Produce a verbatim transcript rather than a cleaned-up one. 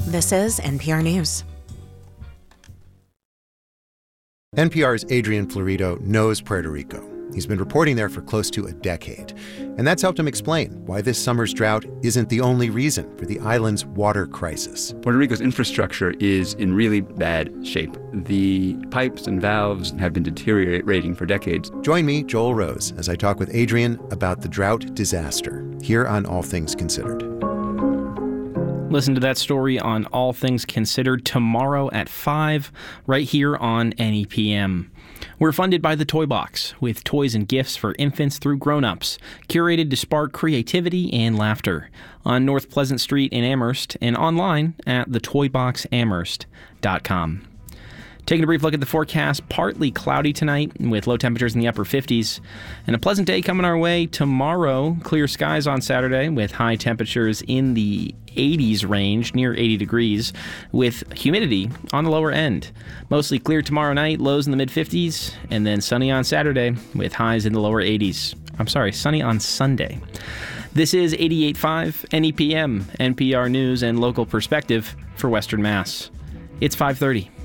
This is N P R News. N P R's Adrian Florido knows Puerto Rico. He's been reporting there for close to a decade. And that's helped him explain why this summer's drought isn't the only reason for the island's water crisis. Puerto Rico's infrastructure is in really bad shape. The pipes and valves have been deteriorating for decades. Join me, Joel Rose, as I talk with Adrian about the drought disaster here on All Things Considered. Listen to that story on All Things Considered tomorrow at five, right here on N E P M. We're funded by The Toy Box, with toys and gifts for infants through grown-ups, curated to spark creativity and laughter, on North Pleasant Street in Amherst and online at the toy box amherst dot com. Taking a brief look at the forecast, partly cloudy tonight with low temperatures in the upper fifties. And a pleasant day coming our way tomorrow. Clear skies on Saturday with high temperatures in the eighties range, near eighty degrees, with humidity on the lower end. Mostly clear tomorrow night, lows in the mid-fifties, and then sunny on Saturday with highs in the lower eighties. I'm sorry, sunny on Sunday. This is eighty-eight point five N E P M, N P R News and local perspective for Western Mass. It's five thirty.